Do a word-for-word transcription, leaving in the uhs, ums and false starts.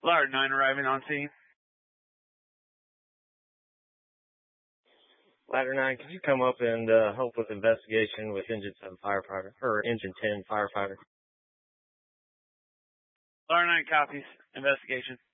Ladder nine arriving on scene. Ladder nine, could you come up and uh, help with investigation with Engine seven firefighter, or Engine ten firefighter? Ladder nine copies. Investigation.